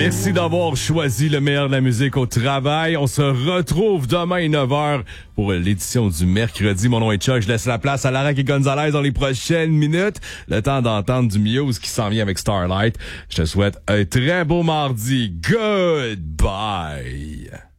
Merci d'avoir choisi le meilleur de la musique au travail. On se retrouve demain à 9h pour l'édition du mercredi. Mon nom est Chuck. Je laisse la place à Lara et Gonzalez dans les prochaines minutes. Le temps d'entendre du Muse qui s'en vient avec Starlight. Je te souhaite un très beau mardi. Goodbye.